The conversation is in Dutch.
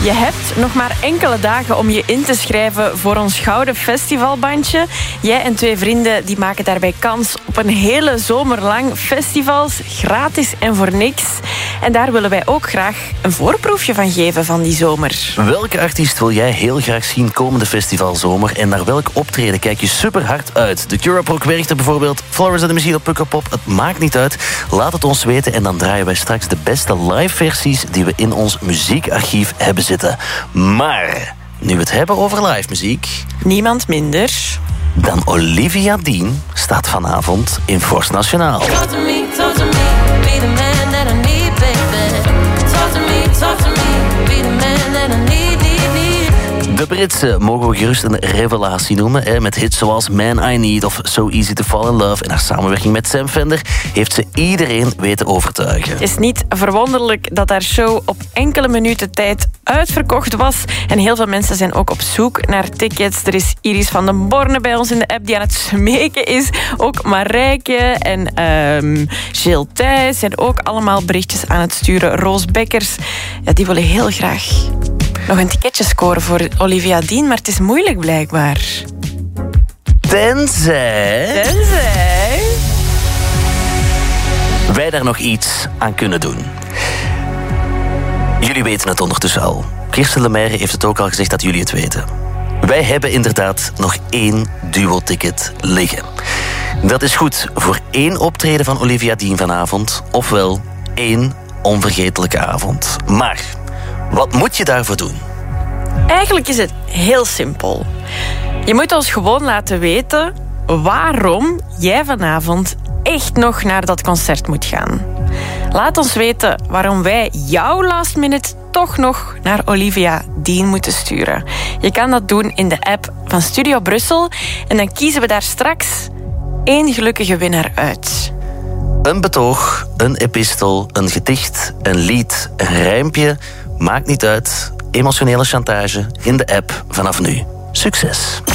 Je hebt nog maar enkele dagen om je in te schrijven voor ons gouden festivalbandje. Jij en 2 vrienden die maken daarbij kans op een hele zomer lang festivals, gratis en voor niks. En daar willen wij ook graag een voorproefje van geven van die zomer. Welke artiest wil jij heel graag zien komende festivalzomer en naar welk optreden kijk je super hard uit? De Cure Rock Werchter bijvoorbeeld, Florence and the Machine op Pukkelpop, het maakt niet uit. Laat het ons weten en dan draaien wij straks de beste live versies die we in ons muziekarchief hebben zitten. Maar, nu we het hebben over live muziek, niemand minder dan Olivia Dean staat vanavond in Force Nationaal. Talk to me, be the man that I need, baby. Talk to me, be the man that I need. De Britse mogen we gerust een revelatie noemen. Met hits zoals Man I Need of So Easy to Fall in Love. En haar samenwerking met Sam Fender heeft ze iedereen weten overtuigen. Het is niet verwonderlijk dat haar show op enkele minuten tijd uitverkocht was. En heel veel mensen zijn ook op zoek naar tickets. Er is Iris van den Borne bij ons in de app die aan het smeken is. Ook Marijke en Gilles Thijs zijn ook allemaal berichtjes aan het sturen. Roos Bekkers, ja, die willen heel graag nog een ticketje scoren voor Olivia Dean, maar het is moeilijk blijkbaar. Tenzij wij daar nog iets aan kunnen doen. Jullie weten het ondertussen al. Kirsten Lemaire heeft het ook al gezegd dat jullie het weten. Wij hebben inderdaad nog 1 duo-ticket liggen. Dat is goed voor 1 optreden van Olivia Dean vanavond, ofwel 1 onvergetelijke avond. Maar wat moet je daarvoor doen? Eigenlijk is het heel simpel. Je moet ons gewoon laten weten waarom jij vanavond echt nog naar dat concert moet gaan. Laat ons weten waarom wij jou last minute toch nog naar Olivia Dean moeten sturen. Je kan dat doen in de app van Studio Brussel en dan kiezen we daar straks 1 gelukkige winnaar uit. Een betoog, een epistel, een gedicht, een lied, een rijmpje, maakt niet uit. Emotionele chantage in de app vanaf nu. Succes!